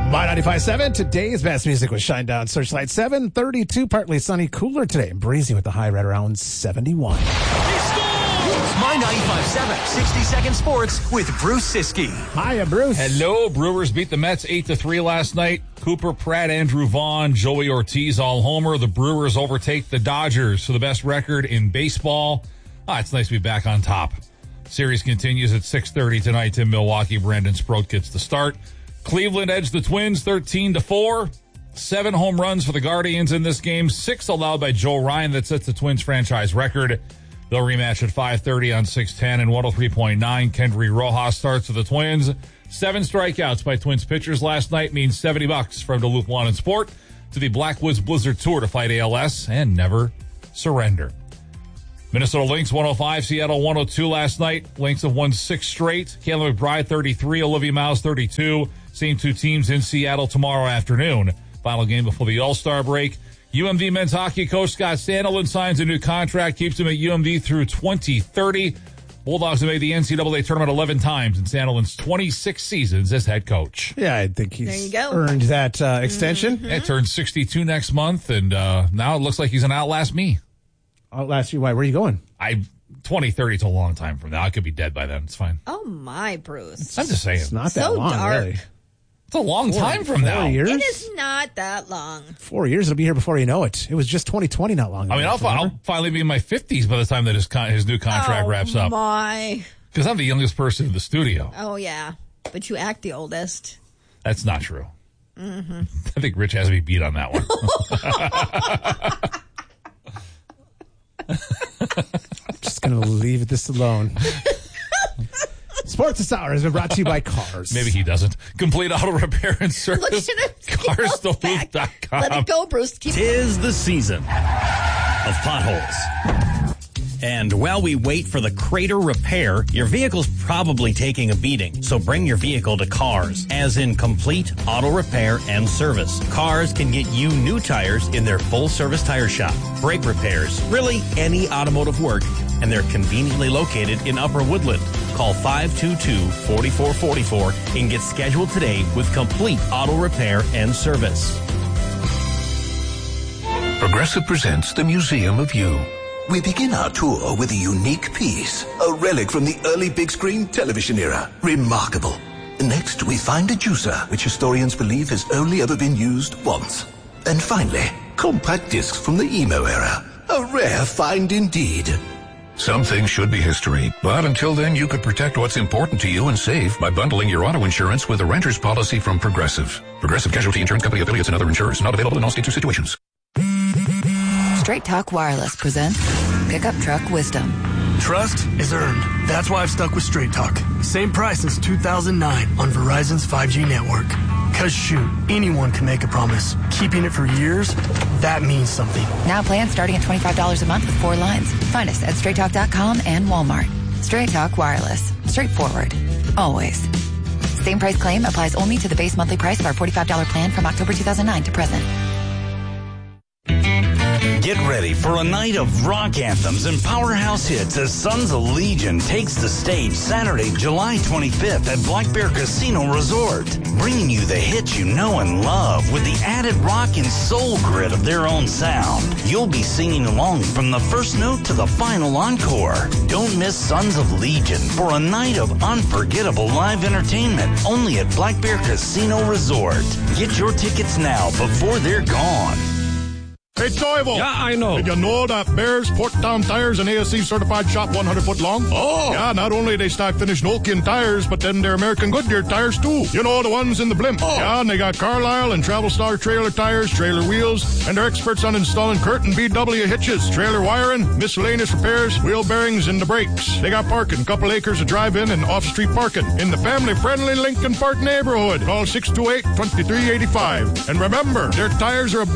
My 95.7, today's best music was Shinedown Searchlight 732, partly sunny, cooler today, breezy with the high right around 71. It's My 95.7, 60-second sports with Bruce Siskey. Hiya, Bruce. Hello. Brewers beat the Mets 8-3 last night. Cooper, Pratt, Andrew Vaughn, Joey Ortiz all homer. The Brewers overtake the Dodgers for the best record in baseball. It's nice to be back on top. Series continues at 6:30 tonight in Milwaukee. Brandon Sproat gets the start. Cleveland edged the Twins 13-4. 7 home runs for the Guardians in this game. 6 allowed by Joe Ryan. That sets the Twins franchise record. They'll rematch at 5:30 on 610 and 103.9. Kendry Rojas starts for the Twins. 7 strikeouts by Twins pitchers last night means $70 from Duluth Lawn and Sport to the Blackwoods Blizzard Tour to fight ALS and never surrender. Minnesota Lynx 105, Seattle 102 last night. Lynx have won 6 straight. Kayla McBride 33, Olivia Miles 32. Same 2 teams in Seattle tomorrow afternoon. Final game before the All-Star break. UMD men's hockey coach Scott Sandelin signs a new contract, keeps him at UMD through 2030. Bulldogs have made the NCAA tournament 11 times in Sandelin's 26 seasons as head coach. Yeah, I think he's earned that extension. Mm-hmm. It turns 62 next month, and now it looks like he's going to outlast me. Outlast you? Why? Where are you going? 2030 is a long time from now. I could be dead by then. It's fine. Oh, my, Bruce. I'm just saying. It's not that So long, dark. really. It's a long time from 4 now. years? It is not that long. 4 years, it'll be here before you know it. It was just 2020 not long ago. I mean, I'll finally be in my 50s by the time that his new contract wraps up. Oh, my. Because I'm the youngest person in the studio. Oh, yeah. But you act the oldest. That's not true. Mm-hmm. I think Rich has me beat on that one. I'm just going to leave this alone. Sports this hour has been brought to you by Cars. Maybe he doesn't. Complete auto repair and service. CarsDuluth.com. Let it go, Bruce. Tis the season of potholes. And while we wait for the Crater repair, your vehicle's probably taking a beating. So bring your vehicle to Cars, as in complete auto repair and service. Cars can get you new tires in their full-service tire shop, brake repairs, really any automotive work, and they're conveniently located in Upper Woodland. Call 522-4444 and get scheduled today with complete auto repair and service. Progressive presents the Museum of You. We begin our tour with a unique piece, a relic from the early big screen television era. Remarkable. Next, we find a juicer, which historians believe has only ever been used once. And finally, compact discs from the emo era. A rare find indeed. Some things should be history, but until then you could protect what's important to you and save by bundling your auto insurance with a renter's policy from Progressive. Progressive Casualty Insurance Company affiliates and other insurers. Not available in all states or situations. Straight Talk Wireless presents Pickup Truck Wisdom. Trust is earned. That's why I've stuck with Straight Talk. Same price since 2009 on Verizon's 5G network. Cause shoot, anyone can make a promise. Keeping it for years, that means something. Now plans starting at $25 a month with 4 lines. Find us at straighttalk.com and Walmart. Straight Talk Wireless. Straightforward. Always. Same price claim applies only to the base monthly price of our $45 plan from October 2009 to present. Get ready for a night of rock anthems and powerhouse hits as Sons of Legion takes the stage Saturday, July 25th at Black Bear Casino Resort, bringing you the hits you know and love with the added rock and soul grit of their own sound. You'll be singing along from the first note to the final encore. Don't miss Sons of Legion for a night of unforgettable live entertainment only at Black Bear Casino Resort. Get your tickets now before they're gone. Hey, Toivo. Yeah, I know. Did you know that Bears Porttown Tires and ASC certified shop 100 foot long? Oh. Yeah, not only they stock finished Nokian tires, but then they're American Goodyear tires too. You know, the ones in the blimp. Oh. Yeah, and they got Carlisle and Travel Star trailer tires, trailer wheels, and they're experts on installing Curtin BW hitches, trailer wiring, miscellaneous repairs, wheel bearings, and the brakes. They got parking, couple acres of drive-in and off-street parking in the family-friendly Lincoln Park neighborhood. Call 628-2385. And remember, their tires are a